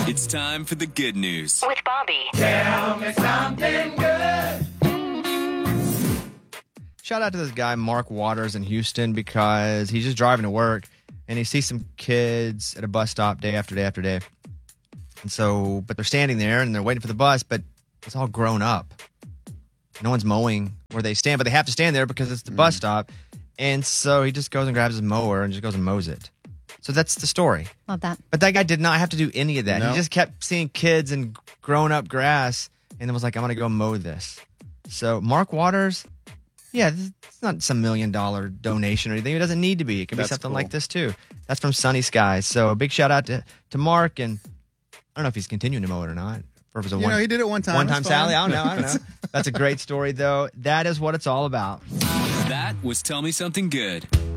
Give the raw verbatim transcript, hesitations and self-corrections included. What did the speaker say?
It's time for the good news with Bobby. Tell me something good. Shout out to this guy, Mark Waters in Houston, because he's just driving to work and he sees some kids at a bus stop day after day after day. And so, but they're standing there and they're waiting for the bus, but it's all grown up. No one's mowing where they stand, but they have to stand there because it's the mm. bus stop. And so he just goes and grabs his mower and just goes and mows it. So that's the story. Love that. But that guy did not have to do any of that. No. He just kept seeing kids and grown up grass and then was like, I'm going to go mow this. So Mark Waters, yeah, it's not some million dollar donation or anything. It doesn't need to be. It can That's be something cool. like this too. That's from Sunny Skies. So a big shout out to, to Mark. And I don't know if he's continuing to mow it or not. Or if it was a You one, know, he did it one time. One time That's Sally. I fine. don't know. I don't know. That's a great story, though. That is what it's all about. That was Tell Me Something Good.